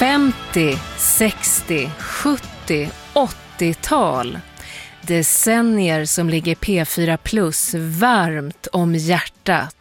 50, 60, 70, 80-tal. Decennier som ligger P4 Plus varmt om hjärtat.